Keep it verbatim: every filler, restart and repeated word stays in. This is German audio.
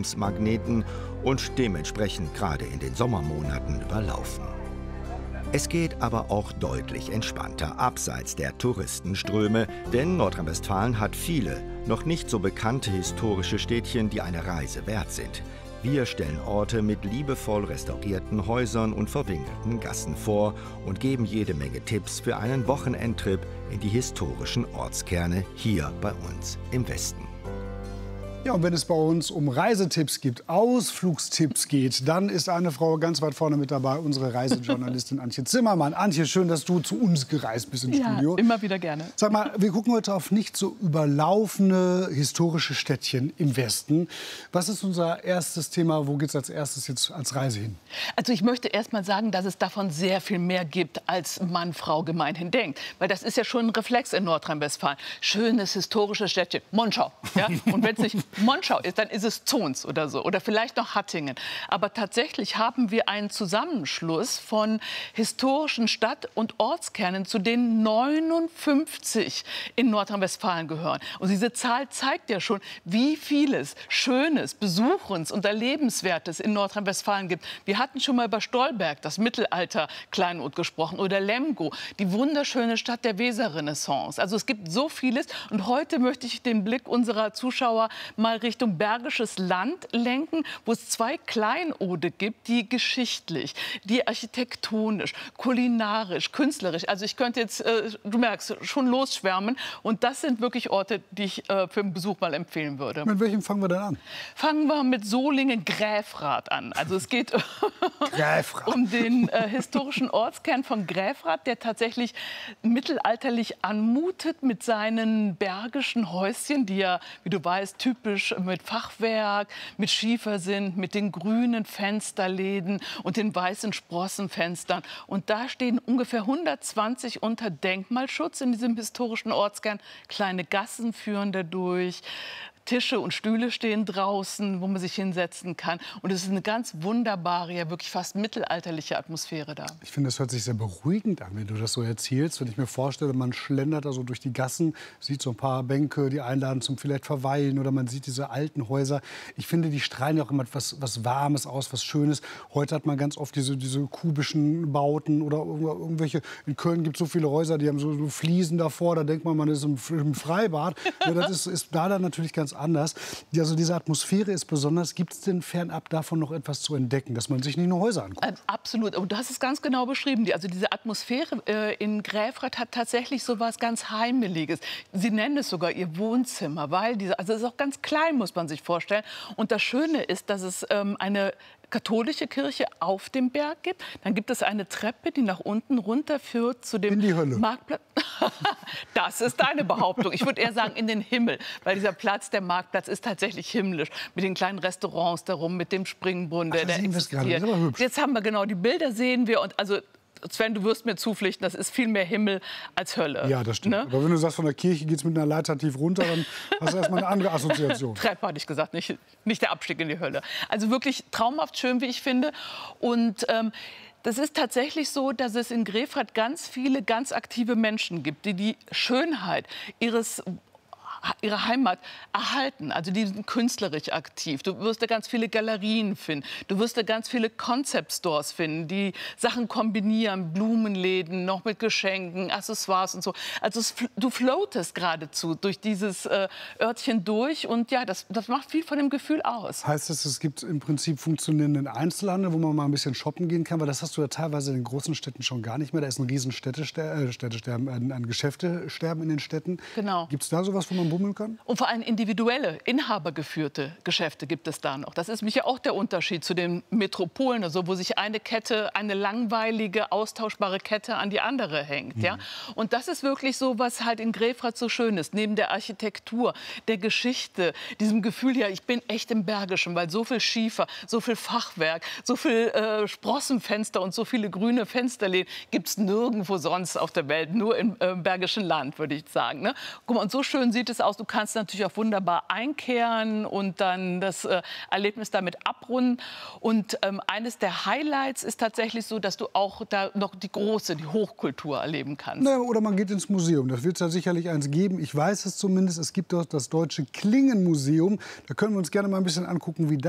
Wachstumsmagneten und dementsprechend gerade in den Sommermonaten überlaufen. Es geht aber auch deutlich entspannter abseits der Touristenströme, denn Nordrhein-Westfalen hat viele, noch nicht so bekannte historische Städtchen, die eine Reise wert sind. Wir stellen Orte mit liebevoll restaurierten Häusern und verwinkelten Gassen vor und geben jede Menge Tipps für einen Wochenendtrip in die historischen Ortskerne hier bei uns im Westen. Ja, und wenn es bei uns um Reisetipps gibt, Ausflugstipps geht, dann ist eine Frau ganz weit vorne mit dabei, unsere Reisejournalistin Antje Zimmermann. Antje, schön, dass du zu uns gereist bist ins ja, Studio. Immer wieder gerne. Sag mal, wir gucken heute auf nicht so überlaufene historische Städtchen im Westen. Was ist unser erstes Thema? Wo geht es als erstes jetzt als Reise hin? Also ich möchte erst mal sagen, dass es davon sehr viel mehr gibt, als Mann, Frau gemeinhin denkt. Weil das ist ja schon ein Reflex in Nordrhein-Westfalen. Schönes historisches Städtchen, Monschau. Ja? Und wenn es nicht Monschau ist, dann ist es Zons oder so oder vielleicht noch Hattingen. Aber tatsächlich haben wir einen Zusammenschluss von historischen Stadt- und Ortskernen, zu denen neunundfünfzig in Nordrhein-Westfalen gehören. Und diese Zahl zeigt ja schon, wie vieles Schönes, Besuchens- und Erlebenswertes in Nordrhein-Westfalen gibt. Wir hatten schon mal über Stolberg, das Mittelalter-Kleinod, gesprochen, oder Lemgo, die wunderschöne Stadt der Weserrenaissance. Also es gibt so vieles. Und heute möchte ich den Blick unserer Zuschauer mal Richtung Bergisches Land lenken, wo es zwei Kleinode gibt, die geschichtlich, die architektonisch, kulinarisch, künstlerisch, also ich könnte jetzt, äh, du merkst, schon losschwärmen. Und das sind wirklich Orte, die ich äh, für einen Besuch mal empfehlen würde. Mit welchem fangen wir denn an? Fangen wir mit Solingen-Gräfrath an. Also es geht um den äh, historischen Ortskern von Gräfrath, der tatsächlich mittelalterlich anmutet mit seinen bergischen Häuschen, die ja, wie du weißt, typisch mit Fachwerk, mit Schiefer sind, mit den grünen Fensterläden und den weißen Sprossenfenstern. Und da stehen ungefähr hundertzwanzig unter Denkmalschutz in diesem historischen Ortskern. Kleine Gassen führen dadurch. Tische und Stühle stehen draußen, wo man sich hinsetzen kann. Und es ist eine ganz wunderbare, ja wirklich fast mittelalterliche Atmosphäre da. Ich finde, es hört sich sehr beruhigend an, wenn du das so erzählst. Wenn ich mir vorstelle, man schlendert da so durch die Gassen, sieht so ein paar Bänke, die einladen zum vielleicht Verweilen, oder man sieht diese alten Häuser. Ich finde, die strahlen ja auch immer was, was Warmes aus, was Schönes. Heute hat man ganz oft diese, diese kubischen Bauten oder irgendwelche. In Köln gibt es so viele Häuser, die haben so, so Fliesen davor. Da denkt man, man ist im, im Freibad. Ja, das ist, ist da dann natürlich ganz anders. Also diese Atmosphäre ist besonders. Gibt es denn fernab davon noch etwas zu entdecken, dass man sich nicht nur Häuser anguckt? Äh, absolut. Und du hast es ganz genau beschrieben. Die, also diese Atmosphäre äh, in Gräfrath hat tatsächlich so was ganz Heimeliges. Sie nennen es sogar ihr Wohnzimmer, weil diese, also es ist auch ganz klein, muss man sich vorstellen. Und das Schöne ist, dass es ähm, eine katholische Kirche auf dem Berg gibt. Dann gibt es eine Treppe, die nach unten runterführt zu dem in die Hölle. Marktplatz. Das ist deine Behauptung. Ich würde eher sagen in den Himmel, weil dieser Platz, der Marktplatz, ist tatsächlich himmlisch. Mit den kleinen Restaurants darum, mit dem Springbrunnen, der, Ach, der sehen existiert. Das ist aber hübsch. Jetzt haben wir genau die Bilder, sehen wir. Und also Sven, du wirst mir zupflichten, das ist viel mehr Himmel als Hölle. Ja, das stimmt. Ne? Aber wenn du sagst, von der Kirche geht es mit einer Leiter tief runter, dann hast du erstmal eine andere Assoziation. Treppe, hatte ich gesagt, nicht, nicht der Abstieg in die Hölle. Also wirklich traumhaft schön, wie ich finde. Und ähm, das ist tatsächlich so, dass es in Gräfrath ganz viele ganz aktive Menschen gibt, die die Schönheit ihres ihre Heimat erhalten. Also die sind künstlerisch aktiv. Du wirst da ganz viele Galerien finden. Du wirst da ganz viele Concept Stores finden, die Sachen kombinieren, Blumenläden, noch mit Geschenken, Accessoires und so. Also es, du floatest geradezu durch dieses äh, Örtchen durch und ja, das, das macht viel von dem Gefühl aus. Heißt das, es gibt im Prinzip funktionierenden Einzelhandel, wo man mal ein bisschen shoppen gehen kann? Weil das hast du ja teilweise in den großen Städten schon gar nicht mehr. Da ist ein riesen Städtesterben, äh, Städtesterben, ein, ein Geschäftesterben in den Städten. Genau. Gibt es da sowas, wo man bummeln kann? Und vor allem individuelle, inhabergeführte Geschäfte gibt es da noch. Das ist mich ja auch der Unterschied zu den Metropolen, also wo sich eine Kette, eine langweilige, austauschbare Kette an die andere hängt. Mhm. Ja? Und das ist wirklich so, was halt in Gräfrath so schön ist. Neben der Architektur, der Geschichte, diesem Gefühl, ja, ich bin echt im Bergischen, weil so viel Schiefer, so viel Fachwerk, so viel äh, Sprossenfenster und so viele grüne Fensterläden gibt es nirgendwo sonst auf der Welt, nur im äh, Bergischen Land, würde ich sagen. Ne? Guck mal, und so schön sieht es aus. Du kannst natürlich auch wunderbar einkehren und dann das äh, Erlebnis damit abrunden. Und ähm, eines der Highlights ist tatsächlich so, dass du auch da noch die große, die Hochkultur erleben kannst. Na, oder man geht ins Museum. Das wird es ja sicherlich eins geben. Ich weiß es zumindest. Es gibt dort das Deutsche Klingenmuseum. Da können wir uns gerne mal ein bisschen angucken, wie das